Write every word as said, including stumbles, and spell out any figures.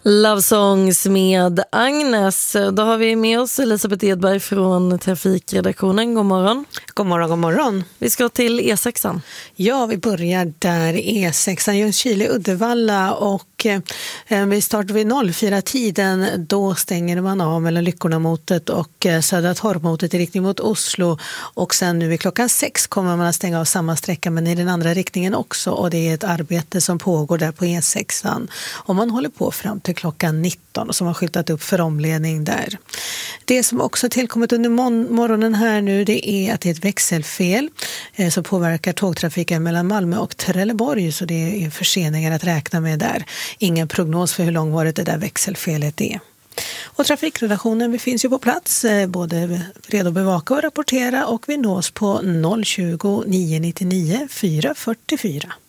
Love Songs med Agnes. Då har vi med oss Elisabeth Edberg från Trafikredaktionen. God morgon. God morgon, god morgon. Vi ska till E sex. Ja, vi börjar där E sex, Ljungskile, Uddevalla, och eh, vi startar vid noll fyra-tiden. Då stänger man av mellan Lyckorna-motet och eh, Södra Torp-motet i riktning mot Oslo. Och sen nu vid klockan sex kommer man att stänga av samma sträcka, men i den andra riktningen också. Och det är ett arbete som pågår där på E sex. Och man håller på fram till klockan nitton och som har skyltat upp för omledning där. Det som också tillkommit under morgonen här nu, det är att det är ett växelfel eh, som påverkar tågtrafiken mellan Malmö och Trelleborg, så det är förseningar att räkna med där. Ingen prognos för hur långvarigt det där växelfelet är. Och trafikredaktionen, vi finns ju på plats, eh, både redo att bevaka och rapportera, och vi nås på noll tjugo, nio nittionio, fyra fyrtiofyra.